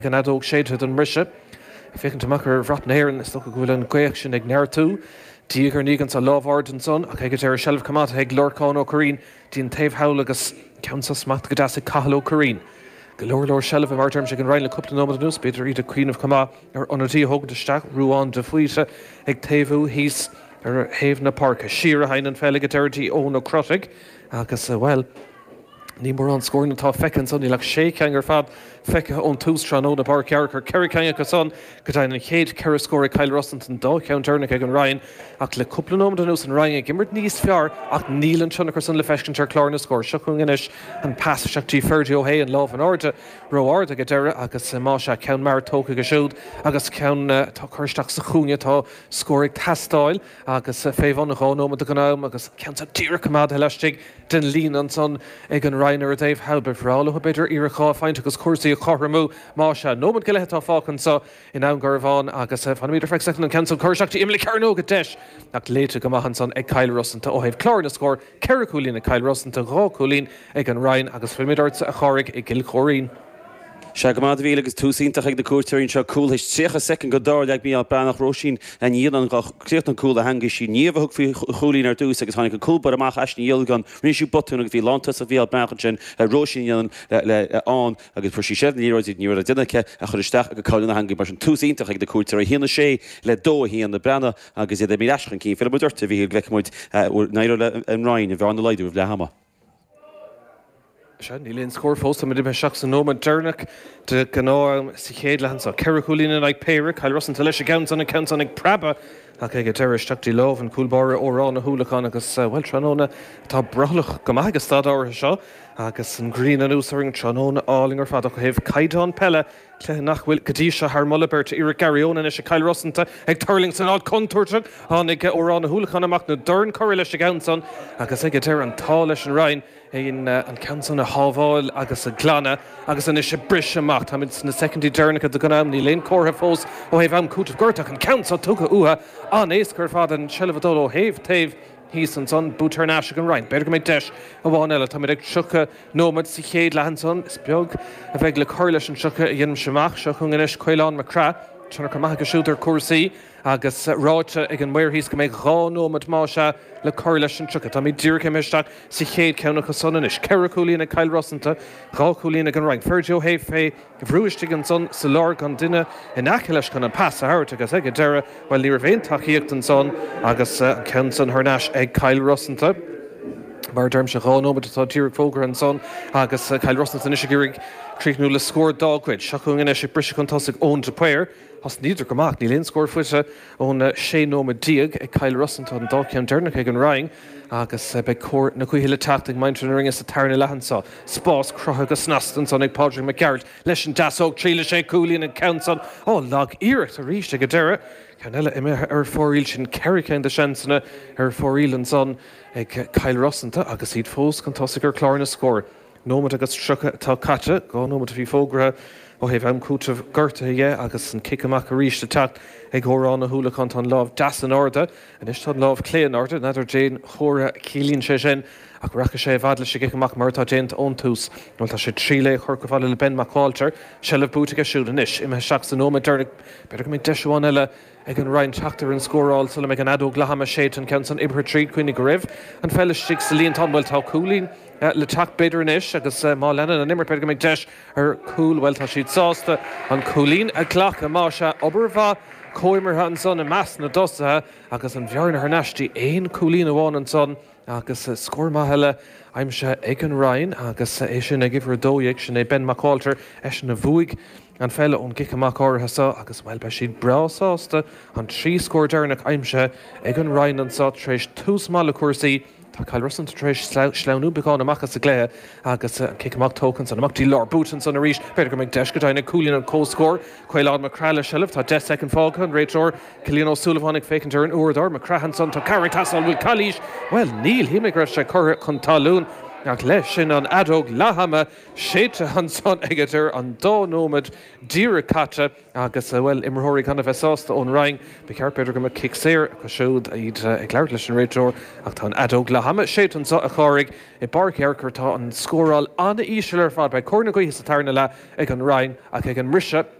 gan adóg séad an rise. Fécinn tamach ar bhratnéir is sto gohfuil an gcuach sin ag neir tú. Dígur nígan sa lábhard an son, ach ag ar shelf camata ag Lorcán ó Corín, dín taobh hawl agus ceann sa smacht go deas Cathal ó Corín. Go leor shelf mar term se an rein le cúpla nómad an ús, beidir iad a Queen of Cama ar onatí hogantasteach, Ruán de Fuise ag taobhú híos ar Haven na Park, siar a hain an féile gotartí ón ó Crotig, agus well, ní mór an scór natá fecinn son, ní le sé ceangar fad feice ón tús tran ó na Park Cearcar, Kerry ceangar go son, go dain an chéad ceir scóir Kyle Rossington dá ceann turnach ag an Ryan, ach le cúpla nómad an ús an Ryan ag gimmert níos fear, ach níl an tunnachar son le feiscin tar clár na scór, siocún inis an pass seachtí Fergie O'Hay an láh an áirde, ro áirde go deire agus má se ceann mar tóca go siúd, agus ceann tá chuirteach sa chúne tá scóir ag tastáil, agus féhhannach á nómad a gnáim, agus ceann sa tír cumad heileistigh den lín an son ag an Ryan ar Dave Halber frála beidir iarachá feint agus cuasaí a chorramú má se nómad go letá fácan sa in an garbháin agus fanmíidir freic an cancel chuirseachta imla cearnó go deis ach léite go maihan son ag Kyle Rossington ó héh chlár na scór ceir cúlín a Kyle Rossington rá cúlín ag an Ryan agus filmidart a chorig ag Gil Chorín. Se go mád bhíle agus túsíntaach ag de cuairteíonn seo cool is trícha second go dáir ag bí an bránach Róisín a níon an cléocht an cool a hanga sí níomhthug fao cholín ar dús agus tháinig go coolbar amach eisna dhéilgan ríisiú botún agus bhí látas a bhí bránach sin Róisín le an agus fu sí séh níróid níor a dunacha a chuiristeach a cáilna hanga mar an túsíntaach ag de cuairteir a híanana sé le dó híon na brana agus iad mí eischan cí fé muirta bhí glecmid nairo le an Ryan a bhán na leidú le hama. Ní líon scór fósta me me seach san nómad dúnach de gná sa chéad lehan sa ceir cholína ag péire, Kyle Rossington leis a ceann ag praba ach ag teiristeachtaí láh an cúlbáir órán na húlaán agus bhfuil tróna tá brolach go maithe stad áirithe seo agus an Green an úsaring tróna álingar fad go héh caiidán pelle cléthe nach bhfuil gotí se th Mullabert ar Garryona is Kyle Rossington ag tarling san ád contúirte tháinig órán na húlaán amach na dúrn choir leis a gansan agus ag teir an tá leis an Ryan an cansan a hábháil agus a glanna agus an is bris amach tá na secondí dúrnacha do gannam ní léon cótha fós ó héh am cútah gortach an cansa tucha uha an éascar fad an sellhadul ó héh taobh hís an son bútar náise an Ryan. Beidir go méid deis a bháin eile tá ag sucha nómad sa chéad lehan son is beag a bheith le choir leis an sucha a dhéanam semach seachún inis Coilán Macra tena go maithe go siútar cuasaí agus ráite ag an muirhís go méid rá nómad má se le choir leis an sucha. Tá mí dúrcha meisteach sa chéad ceannach son inis. Ceir cúlína Kyle Rossington, rá cúlína an Ryan. Fergie O'Hay fé bhrúiste an son sa lár gan duine in aice leis chun an pass a hairt agus ag deire bhil líor bhéon taíocht an son agus ceann san thnáis ag Kyle Rossington. Mar derm se nómad atá tíreach fógra an son agus Kyle Rossington is gurig tríú le scór dácuid seachún inis brise chun tosaigh ón de puir has níidir goach ní léon scór fuite ón sé nómad díag ag Kyle Rossington dá ceann dúrnach ag an Ryan agus be cór na chuile taachtaigh maint an ringe sa tarna lehansá spás crotha go snastan son ag Padraig McGarrett leis an deasóg tríle sé cúlín an countson lag iirecht a ríiste go deire cean eile imime ar fóríl sin ceiricéin de seansanna ar fóríl an son ag Kyle Rossington agus iad fós chun tosaigh ar chlár na scór. Nómad agus trucha tá caite gá nómad a bhí fógra ó héh am cútah gortaige agus an kicamach a ríiste techt ag órán na húlaán tá láh deas an áda an is tá láh cléan áda nadidir Jane chóra cílín sé sin ach racha sé bhadla sé gicamach martá déint ón tús nó tá sé tríle chur go bhile le Ben McQualter se le búta siúd inis imime seach san nómad dúrnach beidir go mé deisháin eile ag an Ryan teachtar an scóráil sula me an adó glahama séit an ceann san ibre tríd chuoinnig go raibh an fellistigh sa líon tanhfuil tá cúlín le teach beidir inis agus má lena an immer beidir go mé deis ar cúlhfuil tá siad sásta an cúlín a ghlach a má se obair Coimar an son a meas na dosathe agus an bhearna th neistí éon cúlín amháin an son agus scór maithile aimse ag an Ryan agus é sin ag gihar dóigh sin é Ben McQualter é na bhuaig an féile ón gicamach áirithe agus bhfuil be siad brasásta an trí scór dúrnach aimse ag an Ryan an sa trééis tús mála cuasaí tá Kyle Rossington trééis sleanú beáin amachchas a léthe agus kicamach tócans an amachtaí lár bútan san a ríis beidir go méid deis go dainna cúlín an cóscór Coilán Macra le sellh tá 10 second fága an réitor Cillian O'Sullivannig fécintar an uardar Macrahan son tá Carrick Castle bhfuil chalís well níl himimiigre sé chur chun talún ach leis sin an adóg lehama séite an son aigetar an dó nómad díra caite agus bhfuil imthirí chuna bheitsásta ón Ryan be cearpéidir go kick séir go siúd iad ag leir leis an réiteoir ach tá an adóg lehama séit an a chorig I bar cearcar tá an scóráil anna ísisiir fad bei córna goí sa tarna le ag an Ryan ach ag an rise